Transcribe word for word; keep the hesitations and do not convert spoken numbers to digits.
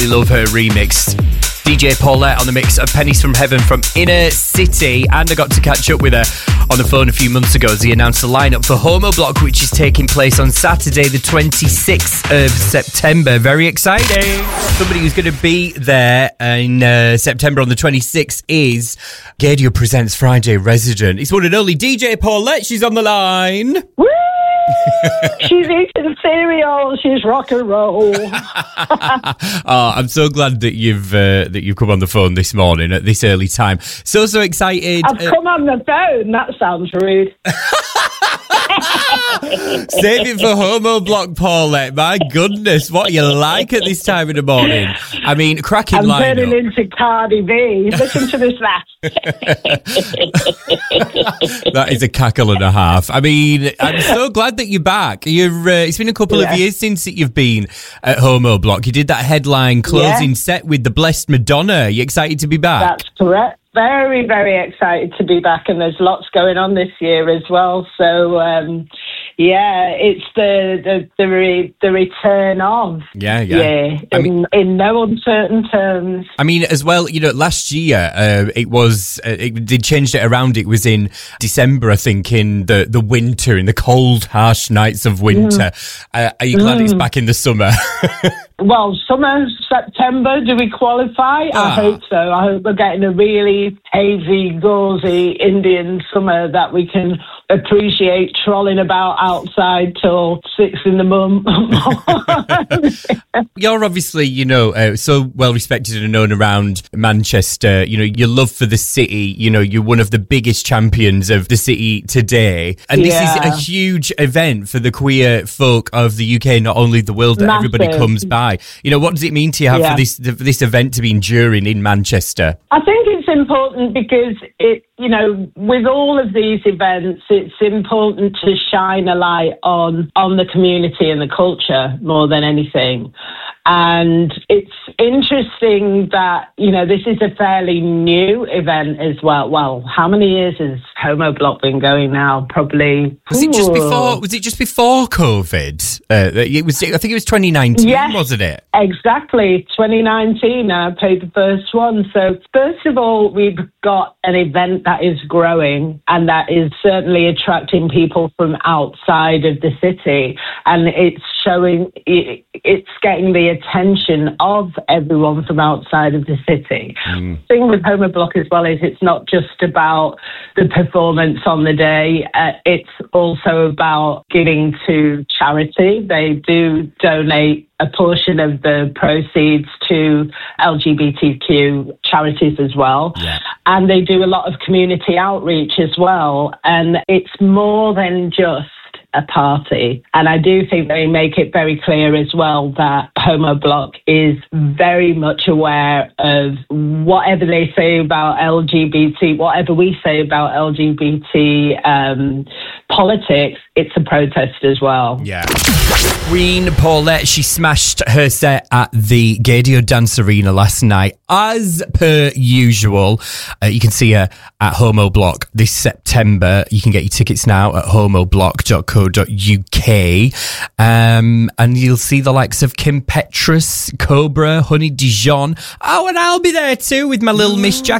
Love Her remix. D J Paulette on the mix of Pennies from Heaven from Inner City, and I got to catch up with her on the phone a few months ago as he announced the lineup for Homo Block, which is taking place on Saturday the twenty-sixth of September. Very exciting. Somebody who's going to be there in uh, September on the twenty-sixth is Gaydio Presents Friday resident. It's one and only D J Paulette. She's on the line. Woo! She's eating cereal. She's rock and roll. Oh, I'm so glad that you've uh, that you've come on the phone this morning at this early time. So so excited. I've come on the phone. That sounds rude. Save it for Homo Block, Paulette. My goodness, what are you like at this time in the morning? I mean, cracking I'm lineup. turning into Cardi B. Listen to this laugh. That is a cackle and a half. I mean, I'm so glad that you're back. You're. Uh, it's been a couple yeah. of years since you've been at Homo Block. You did that headline closing yeah. set with the Blessed Madonna. You excited to be back? That's correct. Very, very excited to be back, and there's lots going on this year as well. So, um, yeah, it's the the the, re, the return of yeah, yeah. yeah I in, mean, in no uncertain terms. I mean, as well, you know, last year uh, it was uh, it, they changed it around. It was in December, I think, in the, the winter, in the cold, harsh nights of winter. Mm. Uh, are you glad mm. it's back in the summer? Well, summer, September, do we qualify? Ah. I hope so. I hope we're getting a really hazy, gauzy Indian summer that we can appreciate trolling about outside till six in the morning. You're obviously, you know, uh, so well respected and known around Manchester. You know, your love for the city, you know, you're one of the biggest champions of the city today. And this yeah. is a huge event for the queer folk of the U K, not only the world, that Massive. everybody comes by. You know, what does it mean to you have yeah. for this for this event to be enduring in Manchester? I think it's important because it, you know, with all of these events, it's important to shine a light on on the community and the culture more than anything. And it's interesting that, you know, this is a fairly new event as well. Well, how many years has Homo Block been going now? Probably. Was it just before? Was it just before COVID? Uh, it was. I think it was twenty nineteen, yes, wasn't it? Exactly, twenty nineteen. I played the first one. So first of all, we've got an event that is growing and that is certainly attracting people from outside of the city, and it's showing. It, it's getting the attention of everyone from outside of the city. Mm. The thing with Homo Block as well is it's not just about the performance on the day, uh, it's also about giving to charity. They do donate a portion of the proceeds to L G B T Q charities as well. Yeah. And they do a lot of community outreach as well. And it's more than just a party. And I do think they make it very clear as well that Homo Block is very much aware of whatever they say about L G B T, whatever we say about L G B T um, politics, it's a protest as well. Yeah. Queen Paulette, she smashed her set at the Gaydio Dance Arena last night, as per usual. Uh, you can see her at Homo Block this September. You can get your tickets now at homo block dot co dot uk. Um, and you'll see the likes of Kim Petras, Cobra, Honey Dijon. Oh, and I'll be there too with my little Miss Jack.